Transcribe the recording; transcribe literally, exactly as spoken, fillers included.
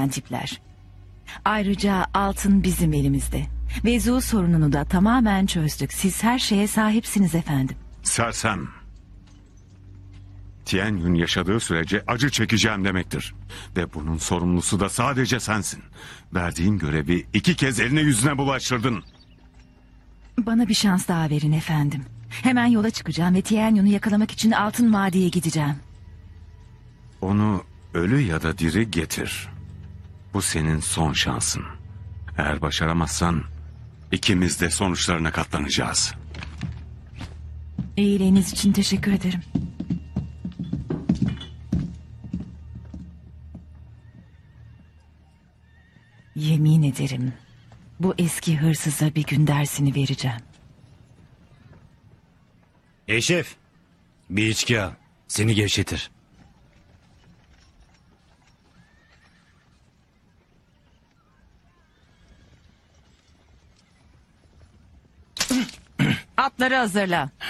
eden tipler. Ayrıca altın bizim elimizde. Vezu sorununu da tamamen çözdük. Siz her şeye sahipsiniz efendim. Sersem. Tian Yun yaşadığı sürece acı çekeceğim demektir. Ve bunun sorumlusu da sadece sensin. Verdiğin görevi iki kez eline yüzüne bulaştırdın. Bana bir şans daha verin efendim. Hemen yola çıkacağım ve Tianyon'u yakalamak için Altın Vadi'ye gideceğim. Onu ölü ya da diri getir. Bu senin son şansın. Eğer başaramazsan ikimiz de sonuçlarına katlanacağız. İyiliğiniz için teşekkür ederim. Yemin ederim bu eski hırsıza bir gün dersini vereceğim. Ey şef, bir içki al. Seni gevşetir. Atları hazırla.